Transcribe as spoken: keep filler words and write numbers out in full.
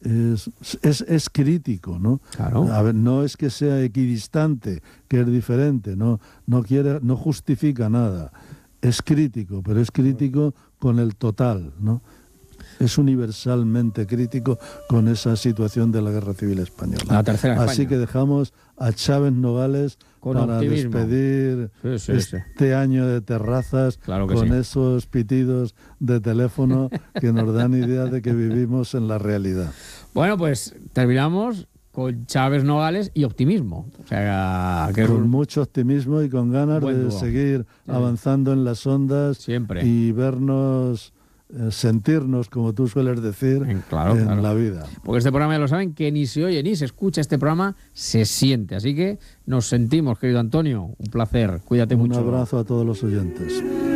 es, es, es crítico, ¿no? Claro. A ver, no es que sea equidistante, que es diferente, no, no quiere, no justifica nada. Es crítico, pero es crítico con el total, ¿no? Es universalmente crítico con esa situación de la Guerra Civil Española. La tercera España. Así que dejamos a Chávez Nogales con para optimismo. despedir sí, sí, este sí. año de terrazas, claro que con sí. esos pitidos de teléfono que nos dan idea de que vivimos en la realidad. Bueno, pues terminamos con Chávez Nogales y optimismo. O sea, que con es un... mucho optimismo y con ganas Buen de dúo. seguir Sí. avanzando en las ondas. Siempre. Y vernos, eh, sentirnos, como tú sueles decir, en, claro, en claro. la vida. Porque este programa, ya lo saben, que ni se oye ni se escucha, este programa se siente. Así que nos sentimos, querido Antonio. Un placer. Cuídate Un mucho. abrazo a todos los oyentes.